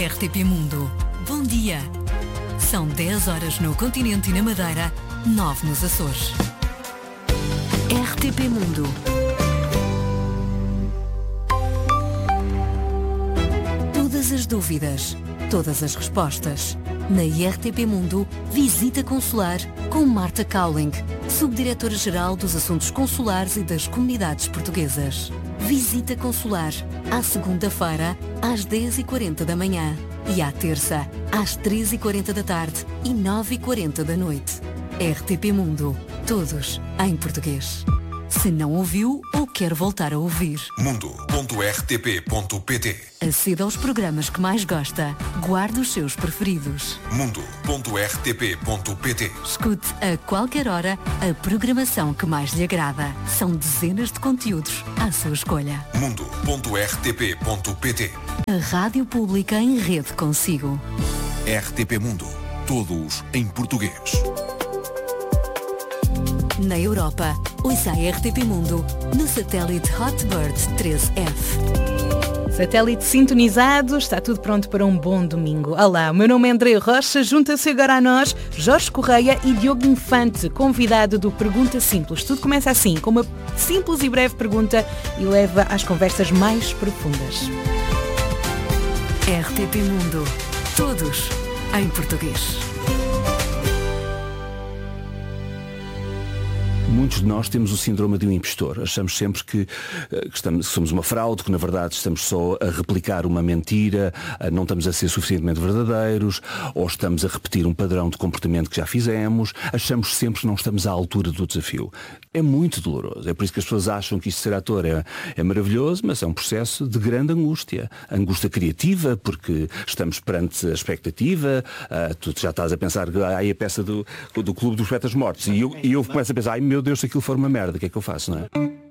RTP Mundo. Bom dia. São 10 horas no continente e na Madeira, 9 nos Açores. RTP Mundo. Todas as dúvidas, todas as respostas. Na RTP Mundo, Visita Consular com Marta Cowling, Subdiretora-Geral dos Assuntos Consulares e das Comunidades Portuguesas. Visita Consular, à segunda-feira, às 10h40 da manhã e à terça, às 3h40 da tarde e 9h40 da noite. RTP Mundo, todos em português. Se não ouviu ou quer voltar a ouvir, mundo.rtp.pt. aceda aos programas que mais gosta, guarde os seus preferidos. mundo.rtp.pt. Escute a qualquer hora a programação que mais lhe agrada. São dezenas de conteúdos à sua escolha. mundo.rtp.pt. A Rádio Pública em rede consigo. RTP Mundo, todos em português. Na Europa, ouça a RTP Mundo no satélite Hotbird 13F. Satélite sintonizado, está tudo pronto para um bom domingo. Olá, o meu nome é André Rocha, junta-se agora a nós Jorge Correia e Diogo Infante, convidado do Pergunta Simples. Tudo começa assim, com uma simples e breve pergunta e leva às conversas mais profundas. RTP Mundo, todos em português. Muitos de nós temos o síndrome de um impostor. Achamos sempre que somos uma fraude, que na verdade estamos só a replicar uma mentira, não estamos a ser suficientemente verdadeiros, ou estamos a repetir um padrão de comportamento que já fizemos. Achamos sempre que não estamos à altura do desafio. É muito doloroso. É por isso que as pessoas acham que isto de ser ator é maravilhoso, mas é um processo de grande angústia. Angústia criativa, porque estamos perante a expectativa. Tu já estás a pensar que há aí a peça do Clube dos Poetas Mortos. E eu começo a pensar, ai meu Deus, se aquilo for uma merda, o que é que eu faço, não é?